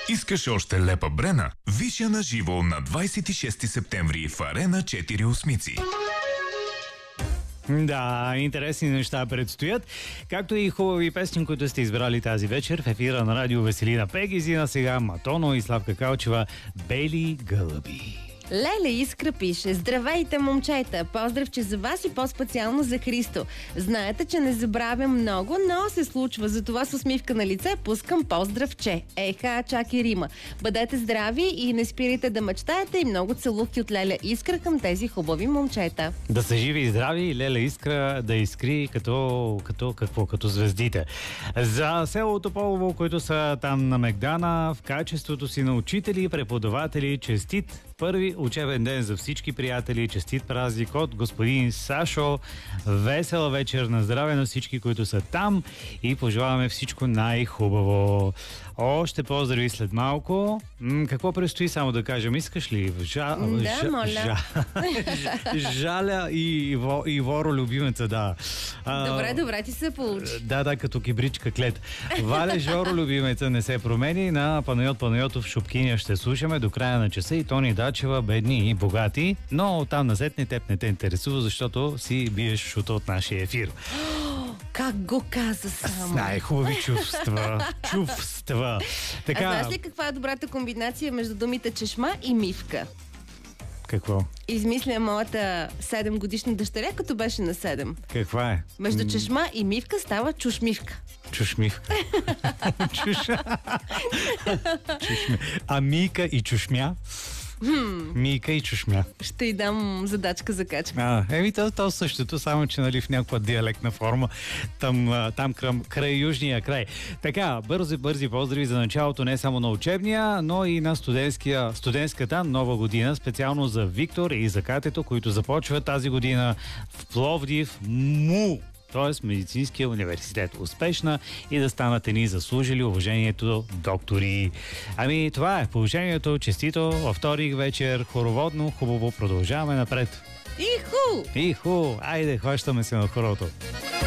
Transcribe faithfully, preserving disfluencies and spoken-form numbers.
Искаш още лепа Брена? Виж я на живо на двадесет и шести септември в Арена четири осмици. Да, интересни неща предстоят. Както и хубави песни, които сте избрали тази вечер в ефира на радио Веселина Пегезина. Сега Матоно и Славка Калчева, Бели гълъби. Леля Искра пише: здравейте, момчета! Поздравче за вас и по-специално за Христо. Знаете, че не забравям много, но се случва. Затова с усмивка на лице пускам поздравче. Еха, чак и Рима. Бъдете здрави и не спирайте да мечтаете, и много целувки от Леля Искра към тези хубави момчета. Да са живи и здрави и Леля Искра да изкри като, като, какво, като звездите. За село Тополово, които са там на Мегдана, в качеството си на учители и преподаватели, честит първи учебен ден за всички приятели, честит празник от господин Сашо. Весела вечер, на здраве на всички, които са там, и пожелаваме всичко най-хубаво. Още поздрави след малко. М- какво предстои, само да кажем? Искаш ли? Жа... Да, жа... моля. Жа... Жаля и, Иво... и Воро, любимеца, да. А... Добре, добре, ти се получи. Да, да, като кибричка клет. Валя Жоро, любимеца, не се промени. На Панайот Панайотов Шопкиня ще слушаме до края на часа, и Тони Дачева, бедни и богати. Но оттам насетне теб не те интересува, защото си биеш шута от нашия ефир. Как го каза само? Най-хубави чувства. Чувства. Така... А знаеш ли каква е добрата комбинация между думите чешма и мивка? Какво? Измисля моята седемгодишна дъщеря, като беше на седем. Каква е? Между чешма и мивка става чушмивка. Чушмивка. Чуш... Чушмя. А Мика и чушмя? Хм. Мика и чушмя. Ще й дам задачка за качка. А, еми, то, то същото, само че, нали, в някаква диалектна форма, там, там край, край южния край. Така, бързи, бързи поздрави за началото не само на учебния, но и на студентския, студентската нова година, специално за Виктор и за Катето, които започват тази година в Пловдив МУ, т.е. Медицинския университет. Успешна и да станат едни заслужили уважението доктори. Ами, това е положението. Честито във вторник вечер. Хороводно, хубаво. Продължаваме напред. Иху! Иху! Айде, хващаме се на хорото.